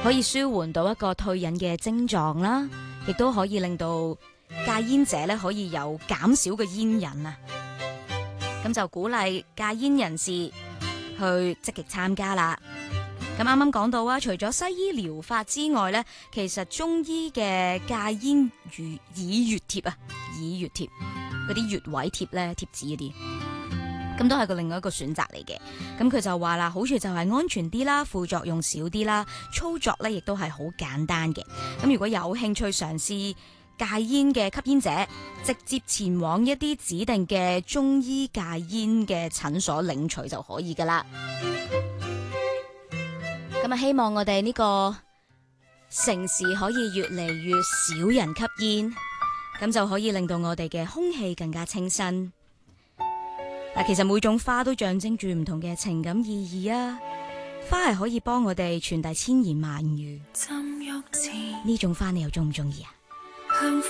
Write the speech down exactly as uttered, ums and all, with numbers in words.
可以舒緩到一個退癮嘅症狀啦，亦都可以令到戒煙者咧可以有減少嘅煙癮啊。咁就鼓勵戒煙人士去積極參加啦。咁啱啱講到啊，除咗西醫療法之外咧，其實中醫嘅戒煙乳耳穴貼啊，耳穴貼嗰啲穴位貼咧，貼紙嗰啲，咁都係個另外一個選擇嚟嘅。咁佢就話啦，好處就係安全啲啦，副作用少啲啦，操作咧亦都係好簡單嘅。咁如果有興趣嘗試戒煙嘅吸煙者，直接前往一啲指定嘅中醫戒煙嘅診所領取就可以噶啦。咁啊，希望我哋呢個城市可以越嚟越少人吸煙，咁就可以令到我哋嘅空氣更加清新。嗱，其實每種花都象徵住唔同嘅情感意義啊，花係可以幫我哋傳遞千言萬語。呢種花你又中唔中意啊？